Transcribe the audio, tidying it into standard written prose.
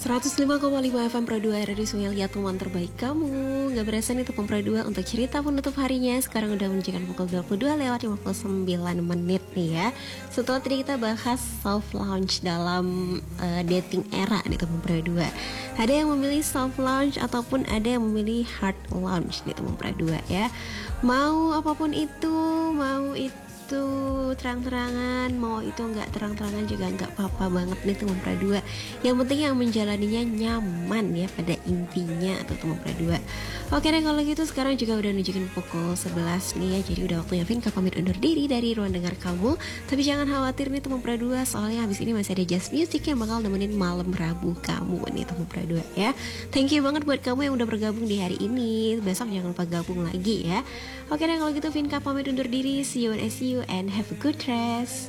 105,5 FM Pro 2 Radio Sungai Liat, teman terbaik kamu. Gak berasa nih teman Pro 2 untuk cerita penutup harinya. Sekarang udah menunjukkan pukul 22:59 menit nih ya. Setelah tadi kita bahas soft launch dalam dating era nih teman Pro 2. Ada yang memilih soft launch ataupun ada yang memilih hard launch nih teman Pro 2 ya. Mau apapun itu, mau itu terang-terangan, mau itu nggak terang-terangan juga nggak apa-apa banget nih teman Pra2. Yang penting yang menjalaninya nyaman ya pada intinya atau teman Pra2. Oke deh kalau gitu sekarang juga udah nunjukin pukul 11 nih ya. Jadi udah waktunya Vinka pamit undur diri dari ruang dengar kamu. Tapi jangan khawatir nih teman Pra2, soalnya habis ini masih ada Just Music yang bakal nemenin malam Rabu kamu nih teman Pra2 ya. Thank you banget buat kamu yang udah bergabung di hari ini. Besok jangan lupa gabung lagi ya. Oke deh kalau gitu Vinka pamit undur diri. See you and have a good rest.